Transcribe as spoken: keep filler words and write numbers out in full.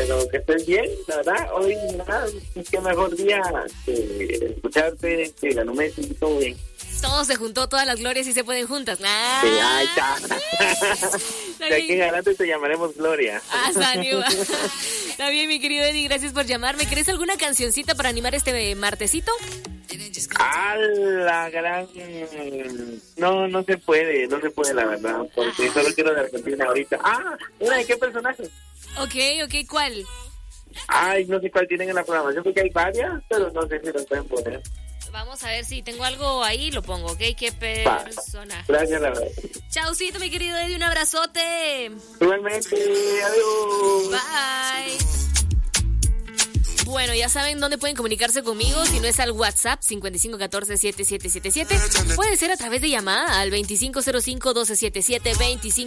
pero que estés bien, la verdad. Hoy, nada, qué mejor día que escucharte, que ganó Messi y todo bien. Todo se juntó, todas las glorias y se pueden juntas. ¡Ah! Sí, ahí está. De aquí en adelante te llamaremos Gloria. Ah, salió. Está bien, mi querido Eddie, gracias por llamarme. ¿Querés alguna cancioncita para animar este martesito? Ah, la gran... No, no se puede, no se puede, la verdad, porque solo quiero de Argentina ahorita. Ah, ¿una de qué personaje? Ok, ok, ¿cuál? Ay, no sé cuál tienen en la programación, porque hay varias, pero no sé si los pueden poner. Vamos a ver si tengo algo ahí, lo pongo, ¿ok? ¿Qué persona? Gracias, la verdad. Chaucito, mi querido Eddie, un abrazote. Igualmente, adiós. Bye. Bueno, ya saben dónde pueden comunicarse conmigo. Si no es al WhatsApp cinco cinco uno cuatro siete siete siete siete, puede ser a través de llamada al veinticinco cero cinco doce setenta y siete veinticinco.